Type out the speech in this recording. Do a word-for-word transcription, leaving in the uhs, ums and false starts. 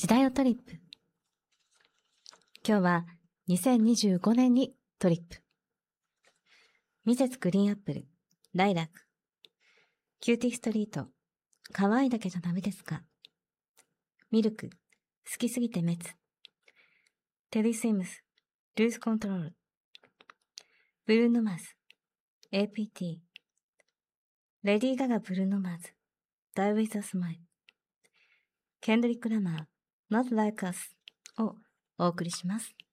代のトリップ。今日はにせんにじゅうごねんにトリップ。ミセスグリーンアップル、ライラック、キューティーストリート、可愛いだけじゃダメですか。ミルク、好きすぎて滅。テディ・シムス、ルースコントロール。ブルーノマーズ、エーピーティー。レディー・ガガ・ブルーノマーズ、Die with a Smile。ケンドリック・ラマー、Not Like Us をお送りします。